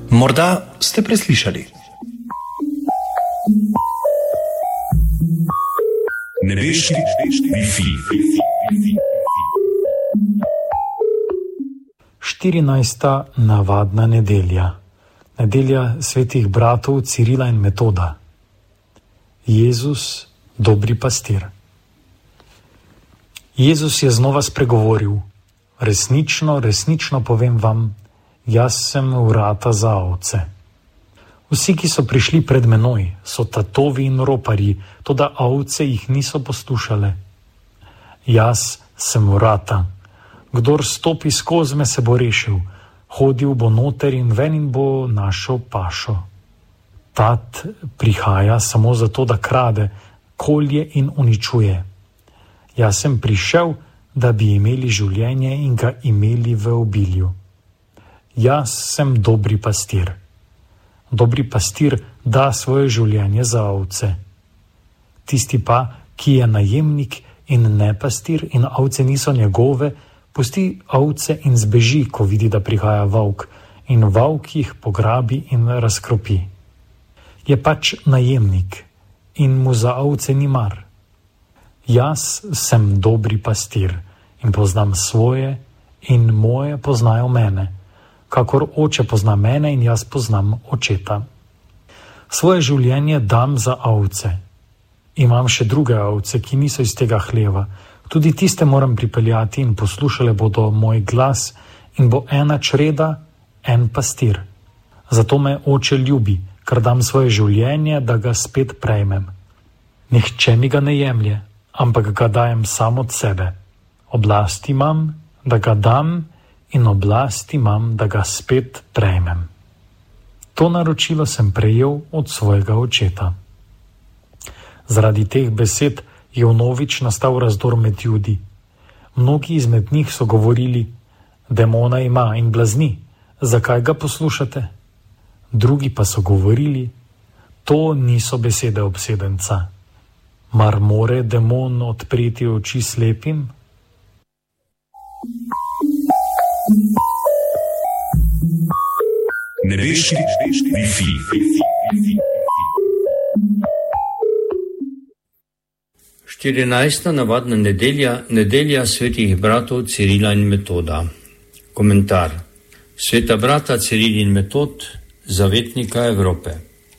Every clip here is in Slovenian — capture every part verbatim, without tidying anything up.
Morda ste preslišali. Nebeški Wi-Fi. štirinajsta navadna nedelja. Nedelja svetih bratov Cirila in Metoda. Jezus, dobri pastir. Jezus je znova spregovoril: Resnično, resnično povem vam, jaz sem vrata za ovce. Vsi, ki so prišli pred menoj, so tatovi in roparji, toda ovce jih niso poslušale. Jaz sem vrata. Kdor stopi skozi me, se bo rešil, hodil bo noter in ven in bo našel pašo. Tat prihaja samo zato, da krade, kolje in uničuje. Jaz sem prišel, da bi imeli življenje in ga imeli v obilju. Jaz sem dobri pastir. Dobri pastir da svoje življenje za ovce. Tisti pa, ki je najemnik in ne pastir in ovce niso njegove, pusti ovce in zbeži, ko vidi, da prihaja volk, in volk jih pograbi in razkropi. Je pač najemnik in mu za ovce ni mar. Jaz sem dobri pastir in poznam svoje in moje poznajo mene, kakor oče pozna mene in jaz poznam očeta. Svoje življenje dam za ovce. Imam še druge ovce, ki niso iz tega hleva. Tudi tiste moram pripeljati in poslušale bodo moj glas in bo ena čreda, en pastir. Zato me oče ljubi, ker dam svoje življenje, da ga spet prejmem. Nihče mi ga ne jemlje, ampak ga dajem sam od sebe. Oblast imam, da ga dam, in oblast imam, da ga spet prejmem. To naročilo sem prejel od svojega očeta. Zaradi teh besed je vnovič nastal razdor med Judi. Mnogi izmed njih so govorili: demona ima in blazni, zakaj ga poslušate? Drugi pa so govorili: to niso besede obsedenca. Mar more demon odpreti oči slepim? Nebeški Wi-Fi. štirinajsta navadna nedelja, nedelja svetih bratov Cirila in Metoda. Komentar. Sveta brata Ciril in Metod, zavetnika Evrope.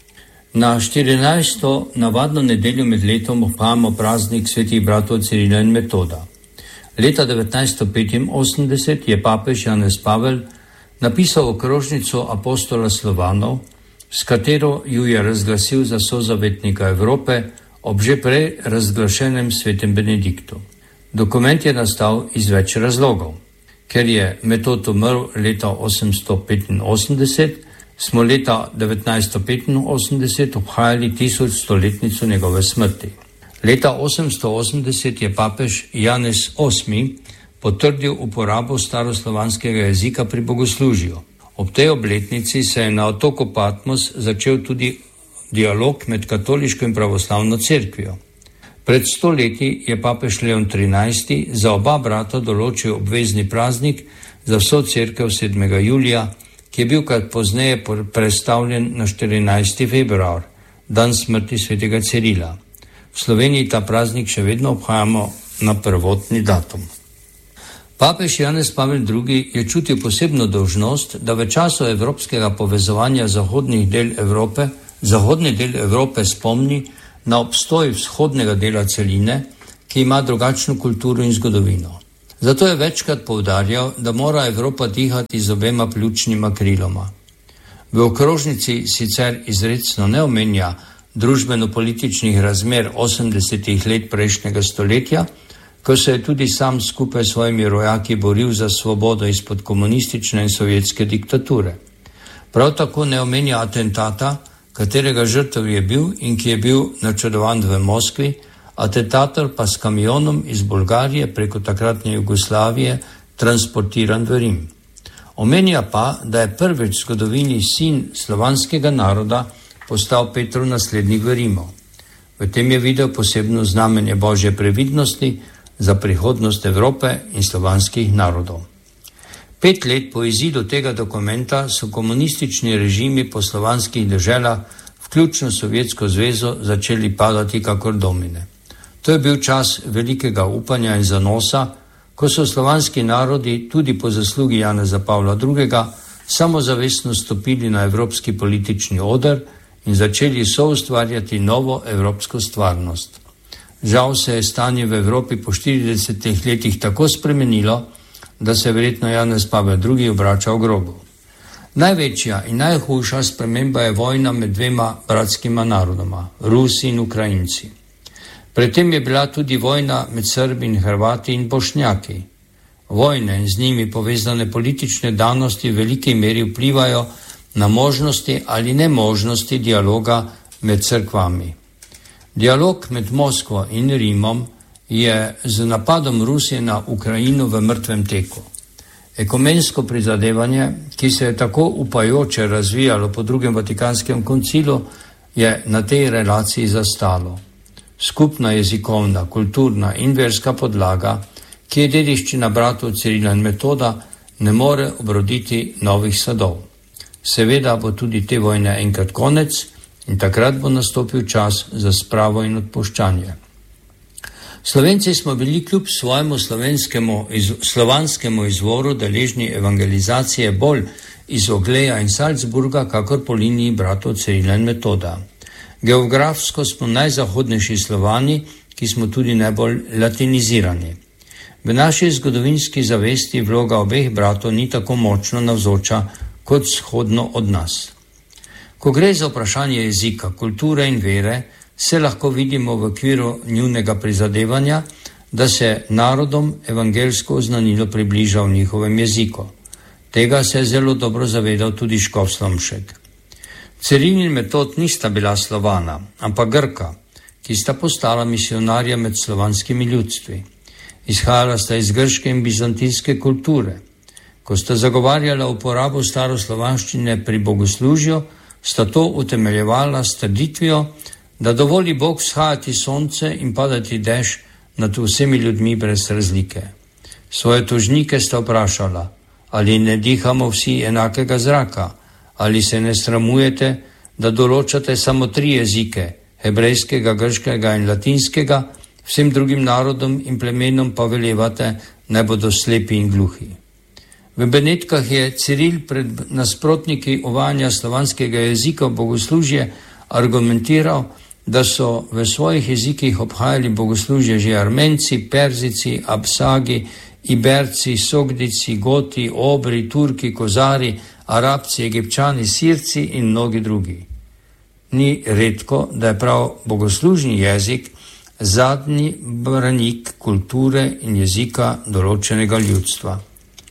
Na štirinajsto navadno nedeljo med letom obhajamo praznik svetih bratov Cirila in Metoda. Leta devetnajststo petinosemdeset je papež Janez Pavel napisal okrožnico apostola Slovanov, s katero ju je razglasil za sozavetnika Evrope ob že prej razglašenem svetem Benediktu. Dokument je nastal iz več razlogov. Ker je Metod umrl leta osemsto petinosemdeset, smo leta devetnajststo petinosemdeset obhajali tisočstoletnico njegove smrti. Leta osemsto osemdeset je papež Janez osmi potrdil uporabo staroslovanskega jezika pri bogoslužju. Ob tej obletnici se je na otoku Patmos začel tudi dialog med katoliško in pravoslavno cerkvijo. Pred sto leti je papež Leon trinajsti za oba brata določil obvezni praznik za vso cerkev sedmega julija, ki je bil krat pozneje prestavljen na štirinajsti februar, dan smrti svetega Cirila. V Sloveniji ta praznik še vedno obhajamo na prvotni datum. Papež Janez Pavel drugi je čutil posebno dolžnost, da v času evropskega povezovanja zahodnih del Evrope, zahodni del Evrope spomni na obstoj vzhodnega dela celine, ki ima drugačno kulturo in zgodovino. Zato je večkrat poudarjal, da mora Evropa dihati z obema pljučnima kriloma. V okrožnici sicer izrecno ne omenja družbeno-političnih razmer osemdesetih let prejšnjega stoletja, ko se je tudi sam skupaj s svojimi rojaki boril za svobodo izpod komunistične in sovjetske diktature. Prav tako ne omenja atentata, katerega žrtev je bil in ki je bil načrtovan v Moskvi, atentator pa s kamionom iz Bolgarije preko takratne Jugoslavije transportiran v Rim. Omenja pa, da je prvič v zgodovini sin slovanskega naroda postal Petrov naslednik v Rimu. V tem je videl posebno znamenje Božje previdnosti za prihodnost Evrope in slovanskih narodov. Pet let po izidu tega dokumenta so komunistični režimi po slovanskih deželah, vključno Sovjetsko zvezo, začeli padati kakor domine. To je bil čas velikega upanja in zanosa, ko so slovanski narodi tudi po zaslugi Janeza Pavla drugega samozavestno stopili na evropski politični oder in začeli soustvarjati novo evropsko stvarnost. Žal se je stanje v Evropi po štiridesetih letih tako spremenilo, da se verjetno Janez Pavel drugi obrača v grobu. Največja in najhujša sprememba je vojna med dvema bratskima narodoma, Rusi in Ukrajinci. Predtem je bila tudi vojna med Srbi in Hrvati in Bošnjaki. Vojne in z njimi povezane politične danosti v veliki meri vplivajo na možnosti ali nemožnosti dialoga med cerkvami. Dialog med Moskvo in Rimom je z napadom Rusije na Ukrajino v mrtvem teku. Ekumensko prizadevanje, ki se je tako upajoče razvijalo po drugem Vatikanskem koncilu, je na tej relaciji zastalo. Skupna jezikovna, kulturna in verska podlaga, ki je dediščina bratov Cirila in Metoda, ne more obroditi novih sadov. Seveda bo tudi te vojne enkrat konec in takrat bo nastopil čas za spravo in odpuščanje. Slovenci smo bili kljub svojemu slovenskemu, iz, slovanskemu izvoru deležni evangelizacije bolj iz Ogleja in Salzburga, kakor po liniji bratov Cirila in Metoda. Geografsko smo najzahodnejši Slovani, ki smo tudi najbolj latinizirani. V naši zgodovinski zavesti vloga obeh bratov ni tako močno navzoča kot vzhodno od nas. Ko gre za vprašanje jezika, kulture in vere, se lahko vidimo v okviru njunega prizadevanja, da se narodom evangelsko oznanilo približa v njihovem jeziku. Tega se je zelo dobro zavedal tudi škof Slomšek. Ciril in Metod nista bila Slovana, ampak Grka, ki sta postala misionarja med slovanskimi ljudstvi. Izhajala sta iz grške in bizantinske kulture. Ko sta zagovarjala uporabo staroslovanščine pri bogoslužju, sta to utemeljevala s trditvijo, da dovoli Bog vzhajati sonce in padati dež nad vsemi ljudmi brez razlike. Svoje tožnike sta vprašala, ali ne dihamo vsi enakega zraka, ali se ne sramujete, da določate samo tri jezike, hebrejskega, grškega in latinskega, vsem drugim narodom in plemenom pa velevate, naj bodo slepi in gluhi. V Benetkah je Ciril pred nasprotniki uvajanja slovanskega jezika v bogoslužje argumentiral, da so v svojih jezikih obhajali bogoslužje že Armenci, Perzici, Absagi, Iberci, Sogdici, Goti, Obri, Turki, Kozari, Arabci, Egipčani, Sirci in mnogi drugi. Ni redko, da je prav bogoslužni jezik zadnji branik kulture in jezika določenega ljudstva.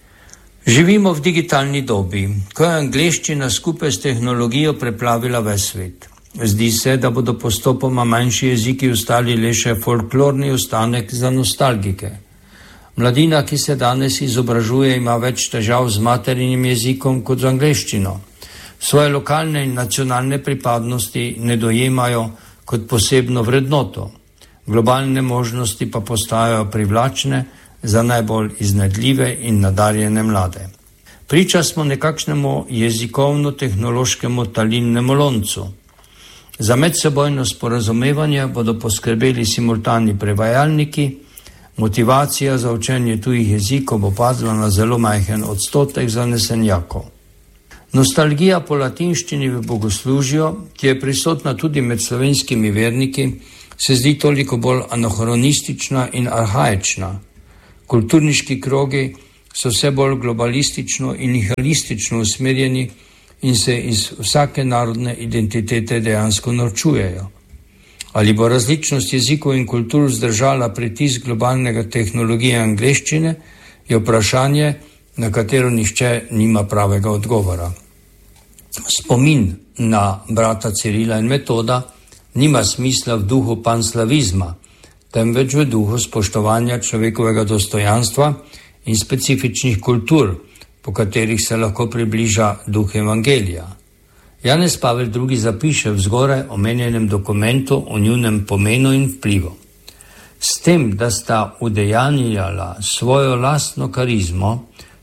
Živimo v digitalni dobi, ko je angleščina skupaj s tehnologijo preplavila ves svet. Zdi se, da bodo postopoma manjši jeziki ostali le še folklorni ostanek za nostalgike. Mladina, ki se danes izobražuje, ima več težav z materinim jezikom kot z angleščino. Svoje lokalne in nacionalne pripadnosti ne dojemajo kot posebno vrednoto. Globalne možnosti pa postajajo privlačne za najbolj iznajdljive in nadarjene mlade. Priča smo nekakšnemu jezikovno-tehnološkemu talinnemu loncu. Za medsebojno sporazumevanje bodo poskrbeli simultani prevajalniki, motivacija za učenje tujih jezikov bo padla na zelo majhen odstotek zanesenjakov. Nostalgija po latinščini v bogoslužju, ki je prisotna tudi med slovenskimi verniki, se zdi toliko bolj anahronistična in arhaična. Kulturniški krogi so vse bolj globalistično in nihilistično usmerjeni in se iz vsake narodne identitete dejansko norčujejo. Ali bo različnost jezikov in kultur zdržala pritisk globalnega tehnologije angleščine, je vprašanje, na katero nihče nima pravega odgovora. Spomin na brata Cirila in Metoda nima smisla v duhu panslavizma, temveč v duhu spoštovanja človekovega dostojanstva in specifičnih kultur, po katerih se lahko približa duh evangelija. Janez Pavel drugi zapiše v zgoraj omenjenem dokumentu o njunem pomenu in vplivu. S tem, da sta udejanjala svojo lastno karizmo,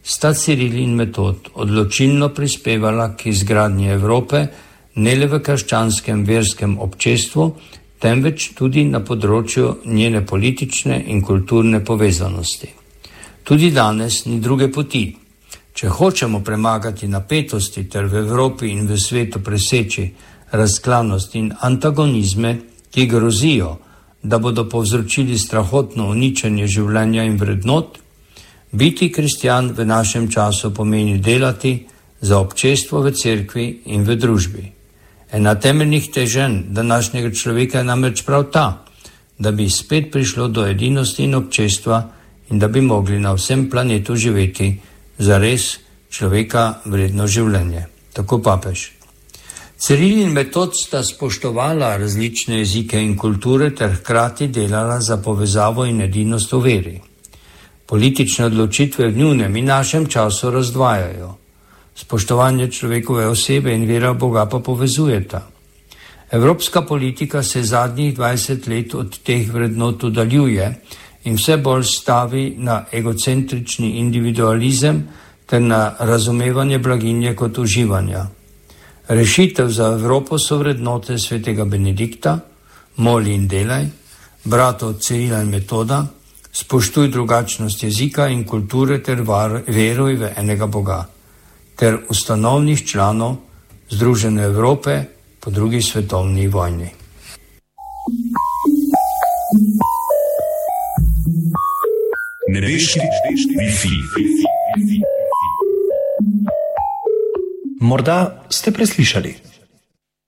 sta Ciril in Metod odločilno prispevala k izgradnji Evrope ne le v krščanskem verskem občestvu, temveč tudi na področju njene politične in kulturne povezanosti. Tudi danes ni druge poti. Če hočemo premagati napetosti ter v Evropi in v svetu preseči razklanost in antagonizme, ki grozijo, da bodo povzročili strahotno uničenje življenja in vrednot, biti kristjan v našem času pomeni delati za občestvo v cerkvi in v družbi. Ena temeljnih teženj današnjega človeka je namreč prav ta, da bi spet prišlo do edinosti in občestva in da bi mogli na vsem planetu živeti za res človeka vredno življenje. Tako papež. Ciril in Metod sta spoštovala različne jezike in kulture ter hkrati delala za povezavo in edinost v veri. Politične odločitve v njunem in našem času razdvajajo. Spoštovanje človekove osebe in vera Boga pa povezujeta. Evropska politika se zadnjih dvajset let od teh vrednot oddaljuje in vse bolj stavi na egocentrični individualizem ter na razumevanje blaginje kot uživanja. Rešitev za Evropo so vrednote svetega Benedikta, moli in delaj, bratov Cirila in Metoda, spoštuj drugačnost jezika in kulture ter var, veruj v enega Boga, ter ustanovnih članov Združene Evrope po drugi svetovni vojni. Nebeški Wi-Fi. Morda ste preslišali.